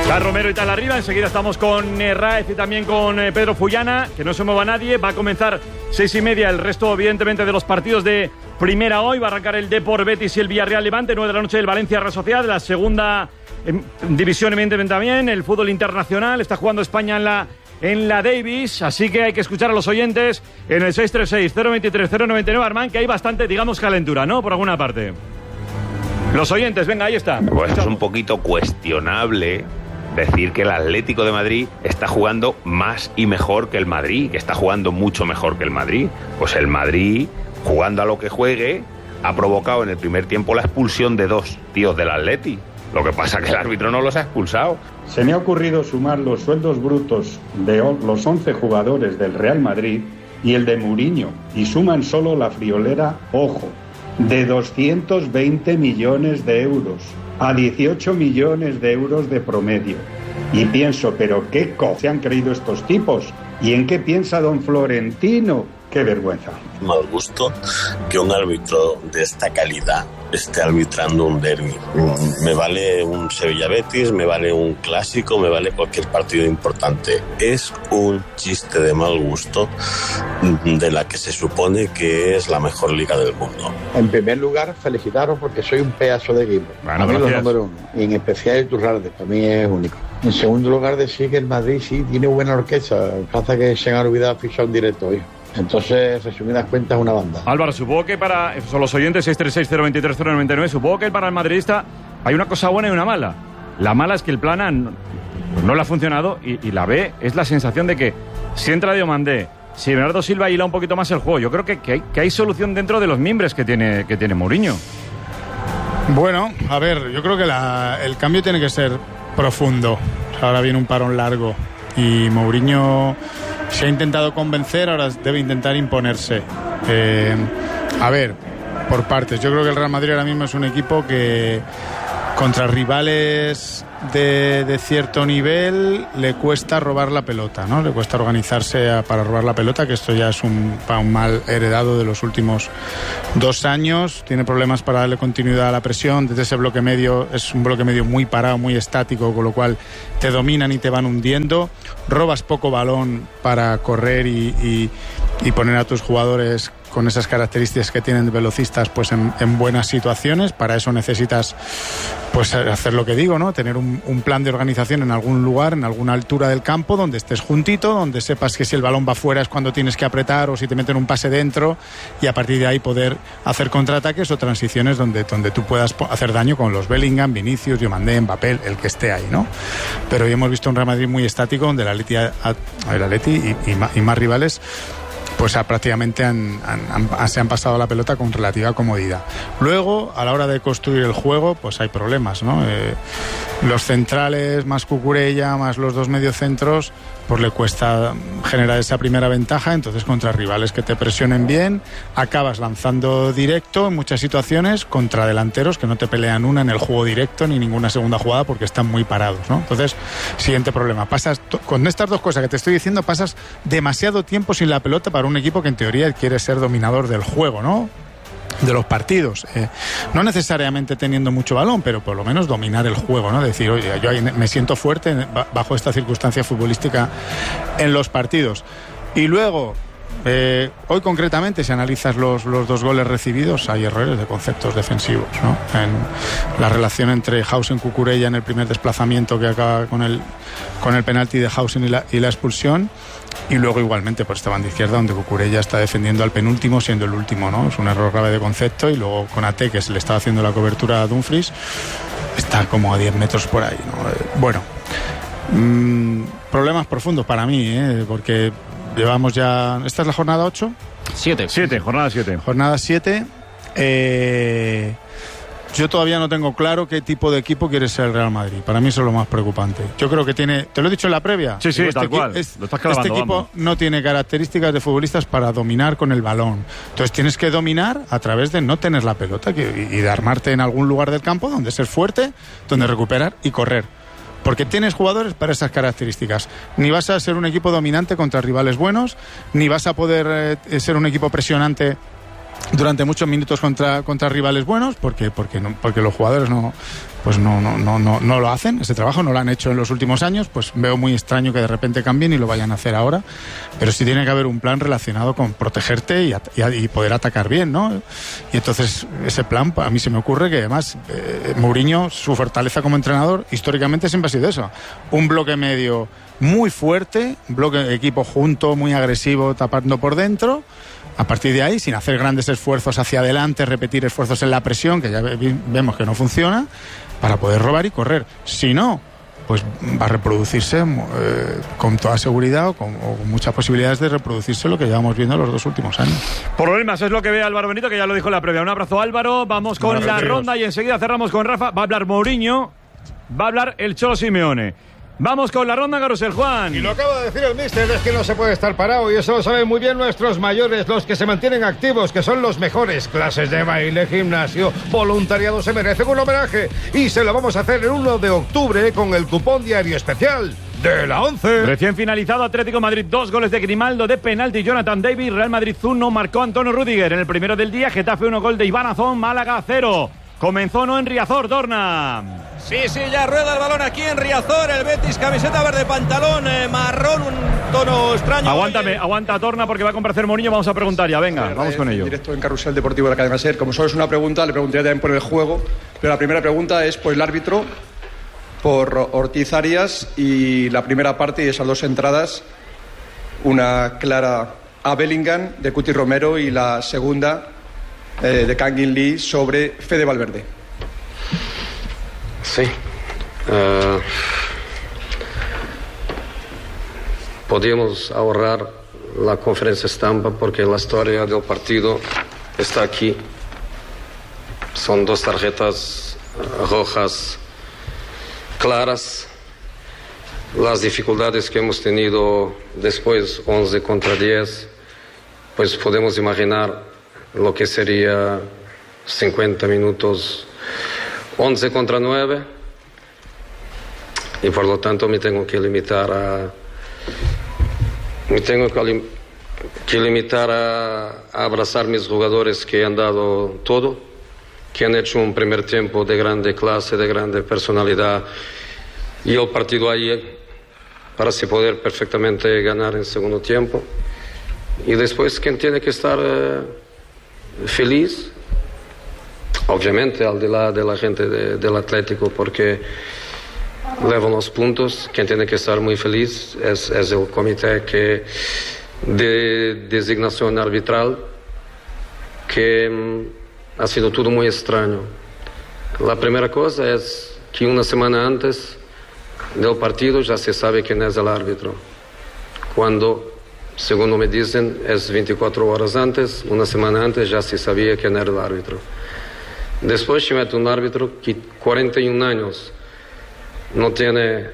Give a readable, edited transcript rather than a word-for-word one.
Está Romero y tal arriba. Enseguida estamos con Raez y también con Pedro Fullana. Que no se mueva nadie. Va a comenzar 6:30 el resto, evidentemente, de los partidos de primera hoy. Va a arrancar el Depor Betis y el Villarreal Levante. 9 de la noche el Valencia Real Sociedad. De la segunda división, evidentemente, también. El fútbol internacional. Está jugando España en la Davis. Así que hay que escuchar a los oyentes en el 636-023-099. Armán, que hay bastante, digamos, calentura, ¿no? Por alguna parte. Los oyentes, venga, ahí está. Pues es un poquito cuestionable decir que el Atlético de Madrid está jugando más y mejor que el Madrid, que está jugando mucho mejor que el Madrid. Pues el Madrid, jugando a lo que juegue, ha provocado en el primer tiempo la expulsión de 2 tíos del Atleti. Lo que pasa es que el árbitro no los ha expulsado. Se me ha ocurrido sumar los sueldos brutos de los 11 jugadores del Real Madrid y el de Mourinho, y suman solo la friolera, ojo, de 220 millones de euros a 18 millones de euros de promedio. Y pienso, ¿pero qué se han creído estos tipos? ¿Y en qué piensa don Florentino? ¡Qué vergüenza! Mal gusto que un árbitro de esta calidad esté arbitrando un derbi. Me vale un Sevilla-Betis, me vale un clásico, me vale cualquier partido importante. Es un chiste de mal gusto de la que se supone que es la mejor liga del mundo. En primer lugar, felicitaros porque soy un pedazo de equipo. Bueno, amigo número 1. Y en especial Iturralde, para mí es único. En segundo lugar, decir que el Madrid sí tiene buena orquesta. Pasa que se han olvidado fichar un directo hoy. Entonces, resumidas cuentas, una banda. Álvaro, supongo que son los oyentes 636-023-099, supongo que para el madridista hay una cosa buena y una mala. La mala es que el plan A no le ha funcionado y la B es la sensación de que si entra Diomandé, si Bernardo Silva hila un poquito más el juego, yo creo que hay solución dentro de los mimbres que tiene Mourinho. Bueno, a ver, yo creo que el cambio tiene que ser profundo. Ahora viene un parón largo y Mourinho se ha intentado convencer, ahora debe intentar imponerse. A ver, por partes. Yo creo que el Real Madrid ahora mismo es un equipo que contra rivales de cierto nivel le cuesta robar la pelota, ¿no? Le cuesta organizarse para robar la pelota, que esto ya es un mal heredado de los últimos 2 años. Tiene problemas para darle continuidad a la presión. Desde ese bloque medio es un bloque medio muy parado, muy estático, con lo cual te dominan y te van hundiendo. Robas poco balón para correr y poner a tus jugadores con esas características que tienen velocistas pues en buenas situaciones. Para eso necesitas pues hacer lo que digo, ¿no? Tener un plan de organización en algún lugar, en alguna altura del campo, donde estés juntito, donde sepas que si el balón va fuera es cuando tienes que apretar, o si te meten un pase dentro, y a partir de ahí poder hacer contraataques o transiciones donde tú puedas hacer daño con los Bellingham, Vinicius, Diomandé, Mbappé, el que esté ahí, ¿no? Pero hoy hemos visto un Real Madrid muy estático, donde el Atleti y más rivales pues prácticamente se han pasado la pelota con relativa comodidad. Luego, a la hora de construir el juego, pues hay problemas, ¿no? Los centrales, más Cucurella, más los 2 mediocentros, pues le cuesta generar esa primera ventaja. Entonces, contra rivales que te presionen bien, acabas lanzando directo en muchas situaciones contra delanteros que no te pelean una en el juego directo ni ninguna segunda jugada porque están muy parados, ¿no? Entonces, siguiente problema. Con estas 2 cosas que te estoy diciendo, pasas demasiado tiempo sin la pelota para un equipo que en teoría quiere ser dominador del juego, ¿no? De los partidos, no necesariamente teniendo mucho balón, pero por lo menos dominar el juego, ¿no? Decir, oye, yo me siento fuerte bajo esta circunstancia futbolística en los partidos. Y luego, hoy concretamente, si analizas los 2 goles recibidos, hay errores de conceptos defensivos, ¿no? En la relación entre Hausen y Cucurella en el primer desplazamiento, que acaba con el penalti de Hausen y la expulsión. Y luego igualmente por esta banda izquierda, donde Cucurella está defendiendo al penúltimo siendo el último, ¿no? Es un error grave de concepto. Y luego Konaté, que se le estaba haciendo la cobertura a Dumfries, está como a 10 metros por ahí, ¿no? Bueno, problemas profundos para mí, porque llevamos ya... ¿Esta es la jornada 8? 7, jornada 7. Jornada 7. Yo todavía no tengo claro qué tipo de equipo quiere ser el Real Madrid. Para mí eso es lo más preocupante. Yo creo que tiene... ¿Te lo he dicho en la previa? Sí, tal cual. Lo estás clavando, este equipo vamos. No tiene características de futbolistas para dominar con el balón. Entonces tienes que dominar a través de no tener la pelota y de armarte en algún lugar del campo donde ser fuerte, donde recuperar y correr. Porque tienes jugadores para esas características. Ni vas a ser un equipo dominante contra rivales buenos, ni vas a poder ser un equipo presionante durante muchos minutos contra rivales buenos, porque los jugadores no lo hacen, ese trabajo no lo han hecho en los últimos años. Pues veo muy extraño que de repente cambien y lo vayan a hacer ahora, pero sí tiene que haber un plan relacionado con protegerte y poder atacar bien, ¿no? Y entonces ese plan, a mí se me ocurre que además Mourinho, su fortaleza como entrenador históricamente siempre ha sido eso, un bloque medio muy fuerte, bloque equipo junto, muy agresivo, tapando por dentro. A partir de ahí, sin hacer grandes esfuerzos hacia adelante, repetir esfuerzos en la presión, que ya vemos que no funciona, para poder robar y correr. Si no, pues va a reproducirse con toda seguridad o con muchas posibilidades de reproducirse lo que llevamos viendo los 2 últimos años. Problemas es lo que ve Álvaro Benito, que ya lo dijo en la previa. Un abrazo, Álvaro. Vamos con la ronda y enseguida cerramos con Rafa. Va a hablar Mourinho, va a hablar el Cholo Simeone. Vamos con la ronda, Carusel, Juan. Y lo acaba de decir el míster, es que no se puede estar parado, y eso lo saben muy bien nuestros mayores, los que se mantienen activos, que son los mejores. Clases de baile, gimnasio, voluntariado, se merecen un homenaje. Y se lo vamos a hacer el 1 de octubre con el cupón diario especial de la 11. Recién finalizado, Atlético Madrid 2 goles de Grimaldo de penalti, Jonathan David. Real Madrid 1, marcó Antonio Rüdiger en el primero del día. Getafe 1, gol de Iván Azón. Málaga 0. Comenzó no en Riazor, Dorna. Sí, ya rueda el balón aquí en Riazor. El Betis, camiseta verde, pantalón marrón, un tono extraño. Aguanta Torna, porque va a comparecer Mourinho. Vamos a preguntar ya, venga, vamos con ello. Directo en Carrusel Deportivo de la cadena SER. Como solo es una pregunta, le preguntaría también por el juego. Pero la primera pregunta es por el árbitro, por Ortiz Arias, y la primera parte y esas 2 entradas, una clara a Bellingham de Cuti Romero y la segunda de Kangin Lee sobre Fede Valverde. Sí. Podíamos ahorrar la conferencia estampa porque la historia del partido está aquí. Son 2 tarjetas rojas claras. Las dificultades que hemos tenido después, 11 contra 10, pues podemos imaginar lo que sería 50 minutos, 11 contra 9, y por lo tanto me tengo que limitar a abrazar mis jugadores que han dado todo, que han hecho un primer tiempo de grande clase, de grande personalidad, y el partido ahí para así poder perfectamente ganar en segundo tiempo. Y después, quien tiene que estar feliz, obviamente al de la gente del Atlético, porque llevan los puntos. Quien tiene que estar muy feliz es el comité de designación arbitral, que ha sido todo muy extraño. La primera cosa es que una semana antes del partido ya se sabe quién es el árbitro, cuando, según me dicen, es 24 horas antes, una semana antes ya se sabía quién era el árbitro. Después se mete un árbitro que 41 años no tiene